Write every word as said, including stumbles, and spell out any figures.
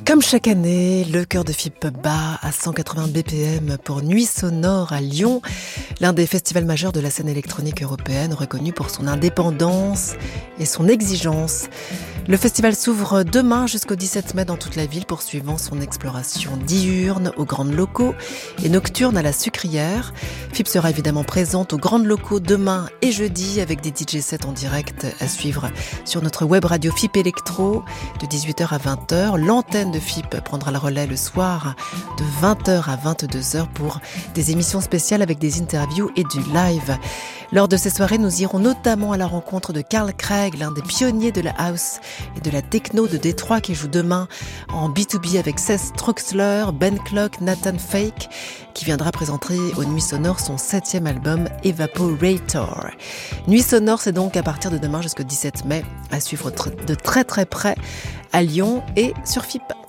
Comme chaque année, le cœur de F I P bat à cent quatre-vingts B P M pour Nuit Sonore à Lyon, l'un des festivals majeurs de la scène électronique européenne, reconnu pour son indépendance et son exigence. Le festival s'ouvre demain jusqu'au dix-sept mai dans toute la ville, poursuivant son exploration diurne aux grandes locaux et nocturne à la sucrière. F I P sera évidemment présente aux grandes locaux demain et jeudi avec des D J sets en direct à suivre sur notre web radio F I P Electro de dix-huit heures à vingt heures. L'antenne de F I P prendra le relais le soir de vingt heures à vingt-deux heures pour des émissions spéciales avec des interviews et du live. Lors de ces soirées, nous irons notamment à la rencontre de Carl Craig, l'un des pionniers de la house et de la techno de Détroit qui joue demain en B deux B avec Seth Troxler, Ben Clock, Nathan Fake, qui viendra présenter aux Nuits Sonores son septième album Evaporator. Nuits Sonores, c'est donc à partir de demain jusqu'au dix-sept mai, à suivre de très très près à Lyon et sur F I P.